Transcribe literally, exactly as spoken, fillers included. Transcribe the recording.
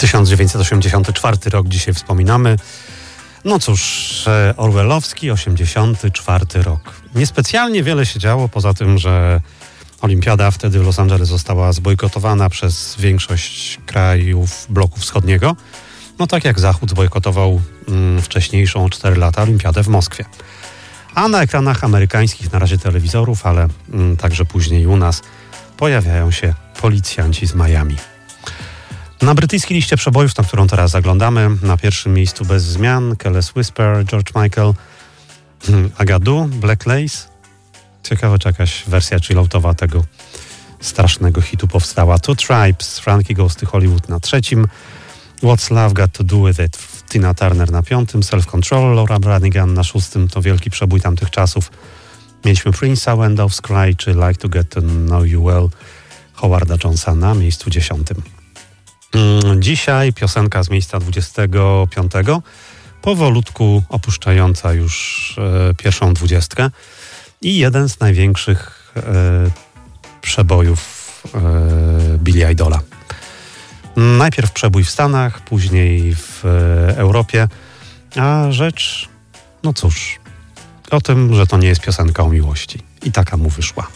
tysiąc dziewięćset osiemdziesiąty czwarty rok dzisiaj wspominamy. No cóż, orwellowski osiemdziesiąty czwarty rok. Niespecjalnie wiele się działo, poza tym, że olimpiada wtedy w Los Angeles została zbojkotowana przez większość krajów bloku wschodniego. No tak jak Zachód zbojkotował mm, wcześniejszą cztery lata olimpiadę w Moskwie. A na ekranach amerykańskich, na razie telewizorów, ale mm, także później u nas, pojawiają się policjanci z Miami. Na brytyjskiej liście przebojów, na którą teraz zaglądamy, na pierwszym miejscu bez zmian Careless Whisper, George Michael, Agadu, Black Lace. Ciekawe, czy jakaś wersja chilloutowa tego strasznego hitu powstała. Two Tribes, Frankie Goes to Hollywood na trzecim, What's Love Got to Do With It, Tina Turner na piątym, Self Control, Laura Branigan na szóstym, to wielki przebój tamtych czasów. Mieliśmy Prince'a, When Doves Cry, czy Like to Get to Know You Well, Howarda Jonesa na miejscu dziesiątym. Dzisiaj piosenka z miejsca dwudziestego piątego, powolutku opuszczająca już e, pierwszą dwudziestkę i jeden z największych e, przebojów e, Billy Idola. Najpierw przebój w Stanach, później w e, Europie, a rzecz, no cóż, o tym, że to nie jest piosenka o miłości. I taka mu wyszła.